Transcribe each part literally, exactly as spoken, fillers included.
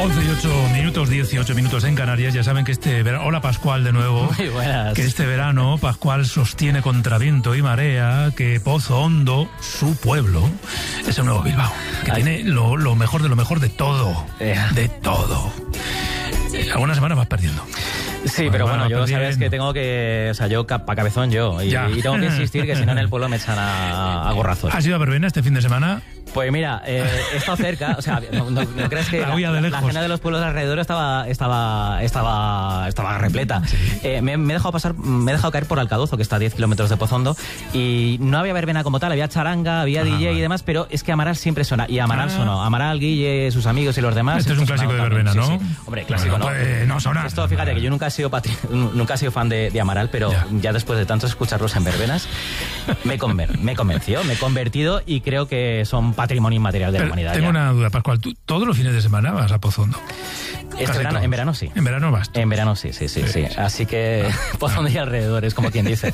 once y ocho minutos, dieciocho minutos en Canarias. Ya saben que este verano... Hola, Pascual, de nuevo. Muy buenas. Que este verano Pascual sostiene contra viento y marea que Pozo Hondo, su pueblo, es el nuevo Bilbao. Que Ay. tiene lo, lo mejor de lo mejor de todo. Eh. De todo. Algunas semanas vas perdiendo. Sí, bueno, pero bueno, bueno yo perdiendo. sabes que tengo que... O sea, yo pa' cabezón yo. Y, y tengo que insistir que si no en el pueblo me echan a, a gorrazos. ¿Has ido a verbena este fin de semana? Pues mira, eh, he estado cerca, o sea, no, no, no crees que la, la, la agenda de los pueblos alrededor estaba estaba estaba estaba repleta. Sí. Eh, me, me he dejado pasar, me he dejado caer por Alcadozo, que está a diez kilómetros de Pozo Hondo, y no había verbena como tal, había charanga, había ah, D J vale. y demás, pero es que Amaral siempre suena, y Amaral ah. sonó, Amaral, Guille, sus amigos y los demás. Este es un clásico de verbena, ¿no? Sí, sí. Hombre, clásico, bueno, ¿no? Pues, no sonar. Esto, fíjate que yo nunca he sido patri nunca he sido fan de, de Amaral, pero ya. ya después de tanto escucharlos en verbenas, me, conver me convenció, me he convertido y creo que son patrimonio inmaterial de Pero la humanidad. Tengo ya. una duda, Pascual. ¿Tú todos los fines de semana vas a Pozo Hondo? Este verano, en verano sí. En verano vas tú. En verano sí, sí, sí. sí. sí. Así que Pozo Hondo y alrededores, como quien dice.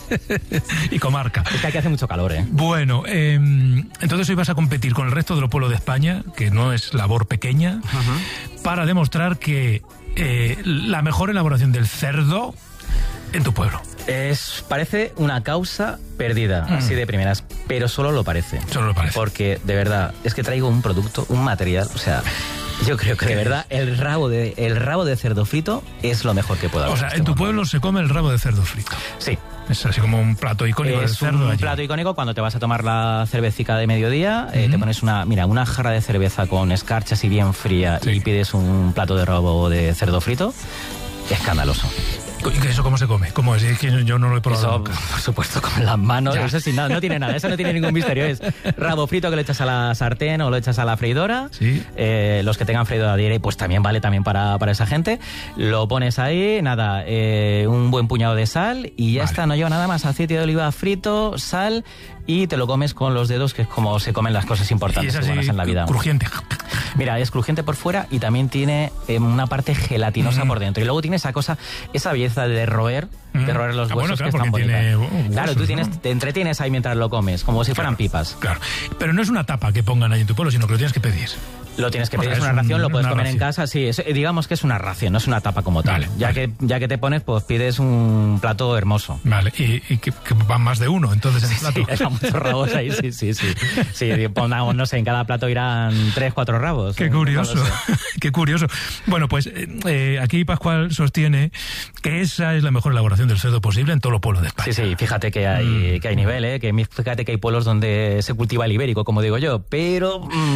Y comarca. Es que aquí hace mucho calor, ¿eh? Bueno, eh, entonces hoy vas a competir con el resto de los pueblos de España, que no es labor pequeña, uh-huh. para demostrar que eh, la mejor elaboración del cerdo en tu pueblo. Es, parece una causa perdida, mm. así de primeras, pero solo lo parece. Solo lo parece. Porque, de verdad, es que traigo un producto, un material, o sea, yo creo que de verdad el rabo de, el rabo de cerdo frito es lo mejor que puedo haber. O sea, en tu pueblo se come el rabo de cerdo frito. Sí. Es así como un plato icónico es del cerdo. un allí. plato icónico cuando te vas a tomar la cervecica de mediodía, uh-huh. eh, te pones una, mira, una jarra de cerveza con escarcha así bien fría sí. y pides un plato de rabo de cerdo frito, escandaloso. ¿Y eso cómo se come? ¿Cómo es? Es que yo no lo he probado eso, nunca. Por supuesto, con las manos. Ya. Eso sí, no, no tiene nada. Eso no tiene ningún misterio. Es rabo frito que lo echas a la sartén o lo echas a la freidora. Sí. Eh, los que tengan freidora de aire, pues también vale también para, para esa gente. Lo pones ahí, nada, eh, un buen puñado de sal y ya vale. está. No lleva nada más. Aceite de oliva frito, sal y te lo comes con los dedos, que es como se comen las cosas importantes que buenas en la vida. Crujiente. Mira, es crujiente por fuera y también tiene eh, una parte gelatinosa mm. por dentro. Y luego tiene esa cosa, esa belleza de roer, mm. de roer los ah, huesos bueno, claro, que están bonitas. Tiene huesos, claro, tú tienes, ¿no? te entretienes ahí mientras lo comes, como si claro, fueran pipas. Claro, pero no es una tapa que pongan ahí en tu pueblo, sino que lo tienes que pedir. Lo tienes que o pedir, sea, es una es ración, un, lo puedes comer ración. en casa, sí, es, digamos que es una ración, no es una tapa como tal. Vale, ya, vale. Que, ya que te pones, pues pides un plato hermoso. Vale, y, y que, que van más de uno, entonces, en el plato. Sí, hay muchos rabos ahí, sí, sí, sí. Sí, pongamos, no sé, en cada plato irán tres, cuatro rabos. Qué curioso, no qué curioso. Bueno, pues eh, aquí Pascual sostiene que esa es la mejor elaboración del cerdo posible en todos los pueblos de España. Sí, sí, fíjate que hay, mm. que hay nivel, ¿eh? Que fíjate que hay pueblos donde se cultiva el ibérico, como digo yo, pero... Mm,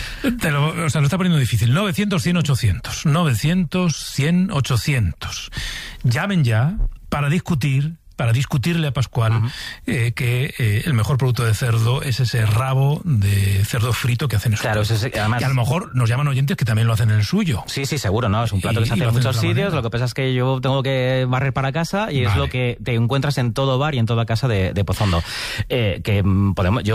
Te lo, o sea, lo está poniendo difícil. novecientos, cien, ochocientos. novecientos, cien, ochocientos. Llamen ya para discutir, para discutirle a Pascual uh-huh. eh, que eh, el mejor producto de cerdo es ese rabo de cerdo frito que hacen en su Claro, eso es, además... Que a lo mejor nos llaman oyentes que también lo hacen en el suyo. Sí, sí, seguro, ¿no? Es un plato y, que se hace en muchos sitios. Manera. Lo que pasa es que yo tengo que barrer para casa y vale. es lo que te encuentras en todo bar y en toda casa de, de Pozo Hondo. Eh, que podemos... Yo